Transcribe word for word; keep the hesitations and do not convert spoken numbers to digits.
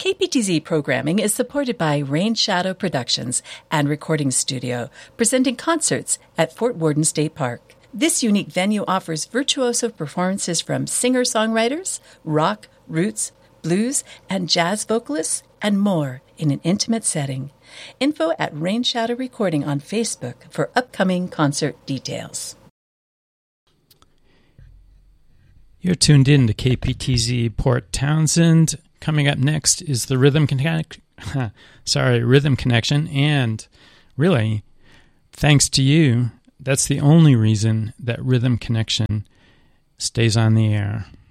K P T Z programming is supported by Rain Shadow Productions and Recording Studio, presenting concerts at Fort Worden State Park. This unique venue offers virtuoso performances from singer-songwriters, rock, roots, blues, and jazz vocalists, and more in an intimate setting. Info at Rain Shadow Recording on Facebook for upcoming concert details. You're tuned in to K P T Z Port Townsend. Coming up next is the Rhythm Connect, sorry, Rhythm Connection, and really, thanks to you, that's the only reason that Rhythm Connection stays on the air.